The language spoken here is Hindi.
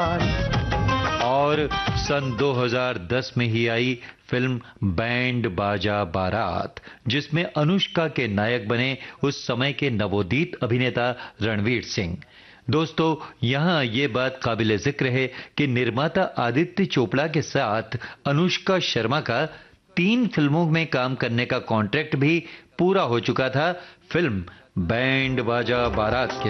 और सन 2010 में ही आई फिल्म बैंड बाजा बारात, जिसमें अनुष्का के नायक बने उस समय के नवोदित अभिनेता रणवीर सिंह। दोस्तों, यहाँ ये बात काबिले जिक्र है कि निर्माता आदित्य चोपड़ा के साथ अनुष्का शर्मा का 3 फिल्मों में काम करने का कॉन्ट्रैक्ट भी पूरा हो चुका था फिल्म बैंड बाजा बारात के